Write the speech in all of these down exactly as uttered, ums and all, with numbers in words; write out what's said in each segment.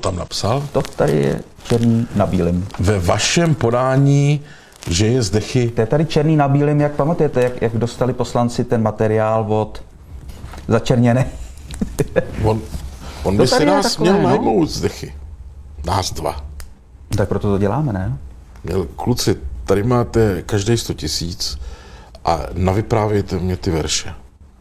tam napsal? To tady je černý na bílém. Ve vašem podání, že je zdechy... To je tady černý na bílém, jak pamatujete, jak, jak dostali poslanci ten materiál od začerněné. On, on by si nás takové, měl najmout zdechy. Nás dva. Tak proto to děláme, ne? Měl, kluci, tady máte každý sto tisíc a navyprávějte mě ty verše.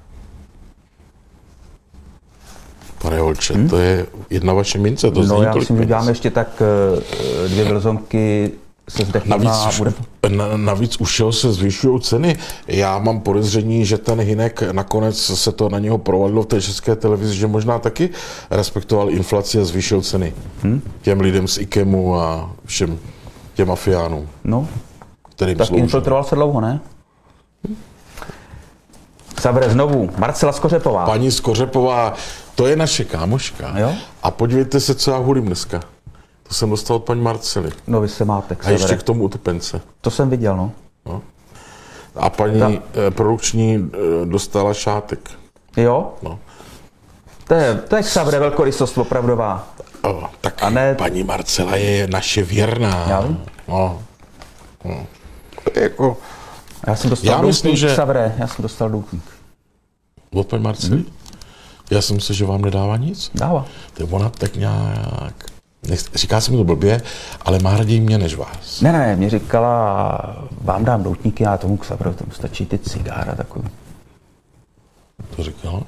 Pane Holče, hmm? to je jedna vaše mince, to no, já myslím, že dáme ještě tak dvě vylzomky se zdechyma navíc, a bude... na, navíc už se zvyšují ceny. Já mám podezření, že ten Hynek nakonec se to na něho provalilo v té české televizi, že možná taky respektoval inflaci a zvýšil ceny. Hmm? Těm lidem z IKEMu a všem těm mafiánům. No, kterým tak slouží. infiltroval se dlouho, ne? Hmm? Zavře znovu, Marcela Skořepová. Paní Skořepová, to je naše kámoška. Jo? A podívejte se, co já hudím dneska. To jsem dostal od paní Marcely. No vy se máte. A ještě k tomu utopence. To jsem viděl, no. no. A paní Ta... eh, produkční eh, dostala šátek. Jo? No. To je, to je Xavre velkorysost opravdová. O, tak a ne... paní Marcela je naše věrná. Já vím. No. No. Jako... Já jsem dostal já doutník, myslím, že... Xavre, já jsem dostal doutník. Od paní Marcely? Hmm. Já jsem myslel, že vám nedává nic. Dává. To je ona tak nějak... Říká se mi to blbě, ale má raději mě než vás. Ne, ne, mě říkala, vám dám doutníky, já tomu Xavre, tomu stačí ty cigára takový. To říkala?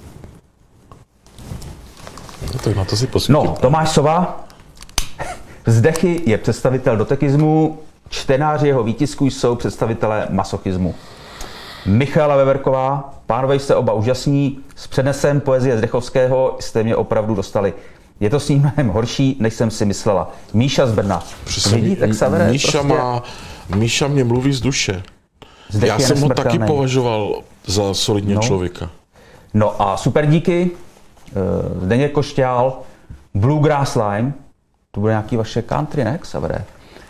No tak na to si posvětím. No, Tomáš Sova, Zdechy je představitel dotekismu, čtenáři jeho výtisků jsou představitelé masochismu. Michaela Veverková, pánové jste oba úžasní, s přednesem poezie Zdechovského jste mě opravdu dostali. Je to s ním mnohem horší, než jsem si myslela. Míša z Brna. Vidíte, Xavere, Míša, prostě... má, Míša mě mluví z duše. Zdechy Já jsem ho taky považoval za solidního no. člověka. No a super díky. Zdeněk Košťál, Bluegrass Lime, to bude nějaký vaše country, ne, Xavere?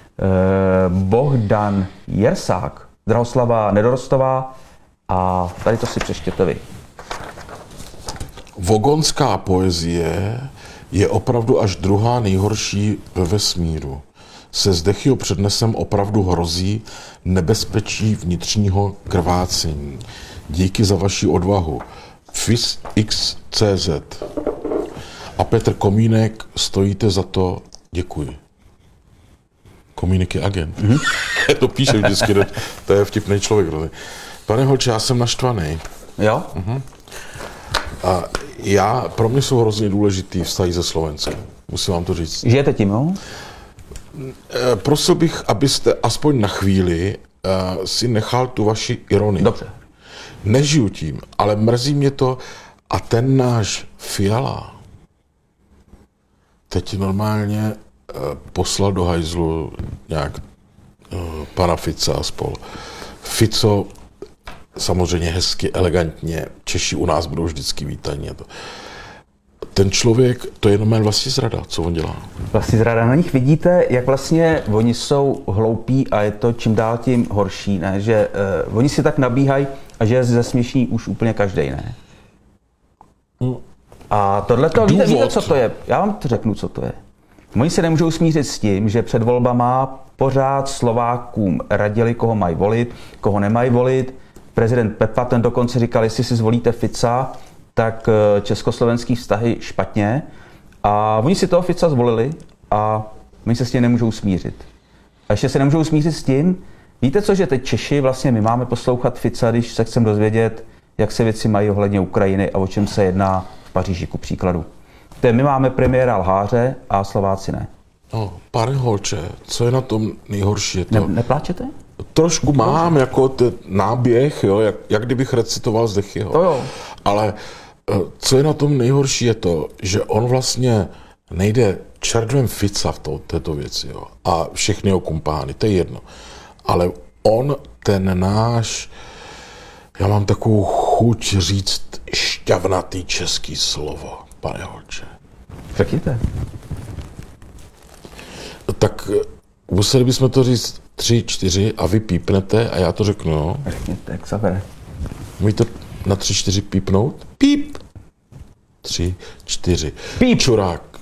Bohdan Jersák, Drahoslava Nedorostová a tady to si přečtěte vy. Vogonská poezie je opravdu až druhá nejhorší ve vesmíru. Se Zdechyho přednesem opravdu hrozí nebezpečí vnitřního krvácení. Díky za vaši odvahu. F I S X C Z. A Petr Komínek, stojíte za to, děkuji. Komínek je agent. Mm-hmm. To píše vždycky, to je vtipný člověk. Pane Holče, já jsem naštvaný. Jo? Uh-huh. A já, pro mě jsou hrozně důležitý vztahy se Slovenskem. Musím vám to říct. Žijete tím, jo? Prosil bych, abyste aspoň na chvíli uh, si nechal tu vaši ironii. Dobře. Nežiju tím, ale mrzí mě to a ten náš Fiala teď normálně uh, poslal do hajzlu nějak uh, pana Fica a spol. Fico samozřejmě hezky, elegantně, Češi u nás budou vždycky vítaní. Ten člověk, to je jenom vlastní zrada, co on dělá. Vlastní zrada, na nich vidíte, jak vlastně oni jsou hloupí a je to čím dál tím horší, ne? Že uh, oni si tak nabíhají a že je zesměšní už úplně každej, ne? Hmm. A tohle to, víte, víte, co to je? Já vám to řeknu, co to je. Oni se nemůžou smířit s tím, že před volbama pořád Slovákům radili, koho mají volit, koho nemají volit. Prezident Pepa ten dokonce říkal, jestli si zvolíte Fica, tak československý vztahy špatně. A oni si toho Fica zvolili a my se s tím nemůžou smířit. A ještě se nemůžou smířit s tím, víte co, že teď Češi, vlastně my máme poslouchat Fica, když se chceme dozvědět, jak se věci mají ohledně Ukrajiny a o čem se jedná v Paříži, ku příkladu. To je, my máme premiéra lháře a Slováci ne. No, pane Holče, co je na tom nejhorší? Je to... Ne, nepláčete? Trošku mám jako ten náběh, jo, jak, jak kdybych recitoval Zdechyho. To jo. Ale co je na tom nejhorší je to, že on vlastně nejde červem Fica v to, této věci, jo, a všechny jeho kumpány, to je jedno. Ale on, ten náš, já mám takovou chuť říct šťavnatý český slovo, pane Holče. Řekněte. Tak museli bychom to říct tři, čtyři a vy pípnete a já to řeknu, jo? Řekněte, jak Xavere. Můžete na tři, čtyři pípnout? Píp! Tři, čtyři. Píp! Čurák.